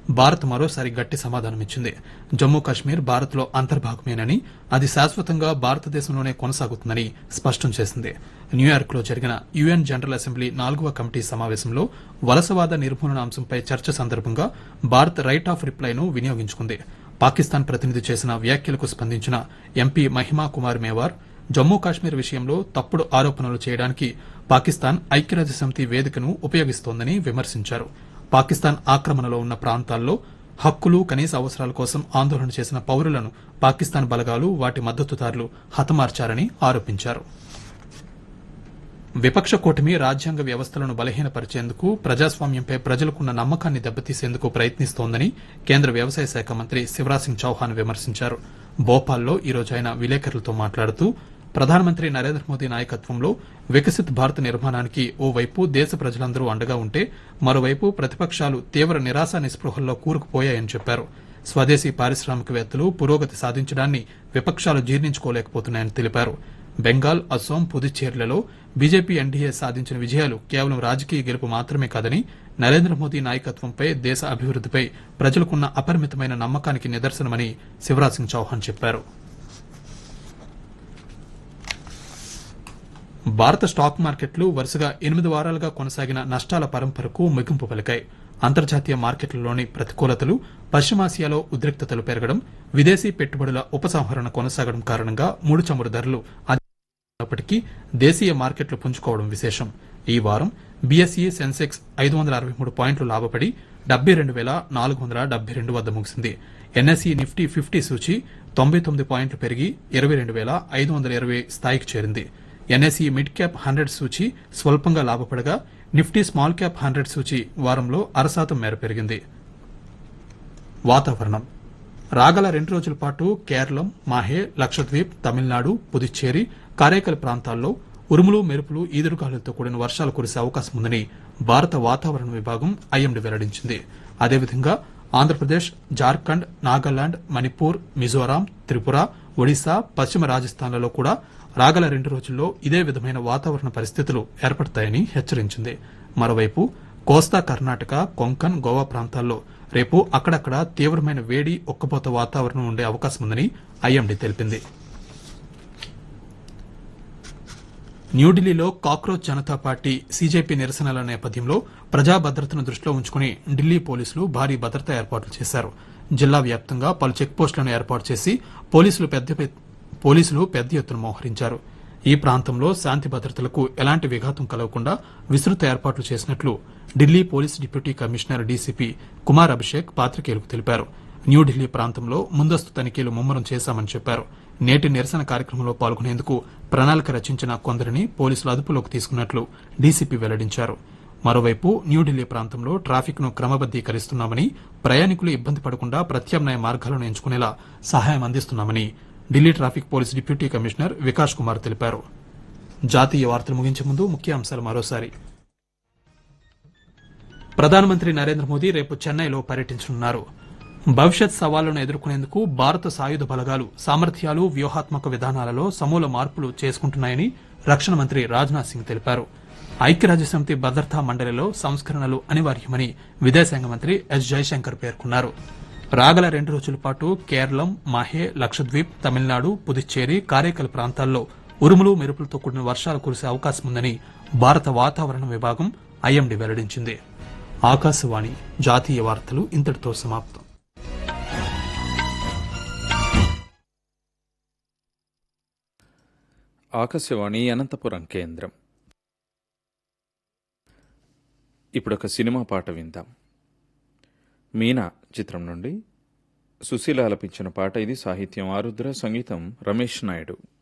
భారత్ మరోసారి గట్టి సమాధానమిచ్చింది. జమ్మూ కశ్మీర్ భారత్లో అంతర్భాగమేనని, అది శాశ్వతంగా భారతదేశంలోనే కొనసాగుతుందని స్పష్టం చేసింది. న్యూయార్క్లో జరిగిన యుఎన్ జనరల్ అసెంబ్లీ 4వ కమిటీ సమావేశంలో వలసవాద నిర్మూలన అంశంపై చర్చ సందర్భంగా భారత్ రైట్ ఆఫ్ రిప్లైను వినియోగించుకుంది. పాకిస్తాన్ ప్రతినిధి చేసిన వ్యాఖ్యలకు స్పందించిన ఎంపీ మహిమా కుమార్ మేవార్, జమ్మూ కాశ్మీర్ విషయంలో తప్పుడు ఆరోపణలు చేయడానికి పాకిస్తాన్ ఐక్యరాజ్యసమితి వేదికను ఉపయోగిస్తోందని విమర్శించారు. పాకిస్తాన్ ఆక్రమణలో ఉన్న ప్రాంతాల్లో హక్కులు, కనీస అవసరాల కోసం ఆందోళన చేసిన పౌరులను పాకిస్తాన్ బలగాలు, వాటి మద్దతుదారులు హతమార్చారని ఆరోపించారు. విపక్ష కూటమి రాజ్యాంగ వ్యవస్థలను బలహీనపరిచేందుకు, ప్రజాస్వామ్యంపై ప్రజలకున్న నమ్మకాన్ని దెబ్బతీసేందుకు ప్రయత్నిస్తోందని కేంద్ర వ్యవసాయ శాఖ మంత్రి శివరాజ్ సింగ్ చౌహాన్ విమర్శించారు. భోపాల్లో ఈ రోజు ఆయన విలేకరులతో మాట్లాడుతూ, ప్రధానమంత్రి నరేంద్ర మోదీ నాయకత్వంలో వికసిత్ భారత్ నిర్మాణానికి ఓవైపు దేశ ప్రజలందరూ అండగా ఉంటే, మరోవైపు ప్రతిపక్షాలు తీవ్ర నిరాశ నిస్పృహల్లో కూరుకుపోయాయని చెప్పారు. స్వదేశీ పారిశ్రామికవేత్తలు పురోగతి సాధించడాన్ని విపక్షాలు జీర్ణించుకోలేకపోతున్నాయని తెలిపారు. బెంగాల్, అస్సోం, పుదుచ్చేరిలలో బీజేపీ ఎన్డీఏ సాధించిన విజయాలు కేవలం రాజకీయ గెలుపు మాత్రమే కాదని, నరేంద్ర మోదీ నాయకత్వంపై, దేశ అభివృద్దిపై ప్రజలకున్న అపరిమితమైన నమ్మకానికి నిదర్శనమని శివరాజ్ సింగ్ చౌహాన్ చెప్పారు. భారత స్టాక్ మార్కెట్లు వరుసగా 8 వారాలుగా కొనసాగిన నష్టాల పరంపరకు ముగింపు పలికాయి. అంతర్జాతీయ మార్కెట్లలోని ప్రతికూలతలు, పశ్చిమాసియాలో ఉద్రిక్తతలు పెరగడం, విదేశీ పెట్టుబడుల ఉపసంహరణ కొనసాగడం కారణంగా ముడి చమురు ధరలు అధికమైనప్పటికీ దేశీయ మార్కెట్లు పుంజుకోవడం విశేషం. ఈ వారం బీఎస్ఈ సెన్సెక్స్ 563 పాయింట్లు లాభపడి 72,472 వద్ద ముగిసింది. ఎన్ఎస్ఈ నిఫ్టీ 50 సూచి 99 పాయింట్లు పెరిగి 22,520 స్థాయికి చేరింది. ఎన్ఎస్ఈ మిడ్ క్యాప్ 100 సూచి స్వల్పంగా లాభపడగా, నిఫ్టీ స్మాల్ క్యాప్ 100 సూచి వారంలో 0.5% మేర పెరిగింది. వాతావరణం రాగల 2 రోజుల పాటు కేరళం, మాహే, లక్షద్వీప్, తమిళనాడు, పుదుచ్చేరి, కారైకల్ ప్రాంతాల్లో ఉరుములు, మెరుపులు, ఈదురుగాలులతో కూడిన వర్షాలు కురిసే అవకాశం ఉందని భారత వాతావరణ విభాగం ఐఎండీ వెల్లడించింది. అదేవిధంగా ఆంధ్రప్రదేశ్, జార్ఖండ్, నాగాలాండ్, మణిపూర్, మిజోరాం, త్రిపుర, ఒడిశా, పశ్చిమ రాజస్థాన్లలో కూడా రాగల 2 రోజుల్లో ఇదే విధమైన వాతావరణ పరిస్థితులు ఏర్పడతాయని హెచ్చరించింది. మరోవైపు కోస్తా కర్ణాటక, కొంకన్, గోవా ప్రాంతాల్లో రేపు అక్కడక్కడ తీవ్రమైన వేడి, ఉక్కపోత వాతావరణం ఉండే అవకాశం ఉందని ఐఎండీ తెలిపింది. న్యూఢిల్లీలో కాక్రోచ్ జనతా పార్టీ సీజేపీ నిరసనల నేపథ్యంలో ప్రజా భద్రతను దృష్టిలో ఉంచుకుని ఢిల్లీ పోలీసులు భారీ భద్రతా ఏర్పాట్లు చేశారు. జిల్లా వ్యాప్తంగా పలు చెక్పోస్టులను ఏర్పాటు చేసి పోలీసులు పెద్ద ఎత్తున మోహరించారు. ఈ ప్రాంతంలో శాంతి భద్రతలకు ఎలాంటి విఘాతం కలగకుండా విస్తృత ఏర్పాట్లు చేసినట్లు Delhi police deputy commissioner DCP Kumar Abhishek పాత్రికేయులకు తెలిపారు. న్యూఢిల్లీ ప్రాంతంలో ముందస్తు తనిఖీలు ముమ్మరం చేశామని చెప్పారు. నేటి నిరసన కార్యక్రమంలో పాల్గొనేందుకు ప్రణాళిక రచించిన కొందరిని పోలీసులు అదుపులోకి తీసుకున్నట్లు డీసీపీ వెల్లడించారు. మరోవైపు న్యూఢిల్లీ ప్రాంతంలో ట్రాఫిక్ ను క్రమబద్దీకరిస్తున్నామని, ప్రయాణికులు ఇబ్బంది పడకుండా ప్రత్యామ్నాయ మార్గాలను ఎంచుకునేలా సహాయం అందిస్తున్నామని Delhi traffic police deputy commissioner Vikas Kumar తెలిపారు. జాతీయ వార్తలు ముగించే ముందు ముఖ్యాంశాలు మరోసారి. ప్రధానమంత్రి నరేంద్ర మోదీ రేపు చెన్నైలో పర్యటించనున్నారు. భవిష్యత్ సవాళ్లను ఎదుర్కొనేందుకు భారత సాయుధ బలగాలు సామర్థ్యాలు, వ్యూహాత్మక విధానాలలో సమూల మార్పులు చేసుకుంటున్నాయని రక్షణ మంత్రి రాజ్నాథ్ సింగ్ తెలిపారు. ఐక్యరాజ్యసమితి భద్రతా మండలిలో సంస్కరణలు అనివార్యమని విదేశాంగ మంత్రి ఎస్ జైశంకర్ పేర్కొన్నారు. రాగల 2 రోజుల పాటు కేరళం, మాహే, లక్షద్వీప్, తమిళనాడు, పుదుచ్చేరి, కారైకల్ ప్రాంతాల్లో ఉరుములు, మెరుపులతో కూడిన వర్షాలు కురిసే అవకాశం ఉందని భారత వాతావరణ విభాగం ఐఎండీ వెల్లడించింది. ఆకాశవాణి జాతీయ వార్తలు ఇంతటితో సమాప్తం. ఆకాశవాణి అనంతపురం కేంద్రం. ఇప్పుడొక సినిమా పాట విందాం. మీనా చిత్రం నుండి సుశీల ఆలపించిన పాట ఇది. సాహిత్యం ఆరుద్ర, సంగీతం రమేష్ నాయుడు.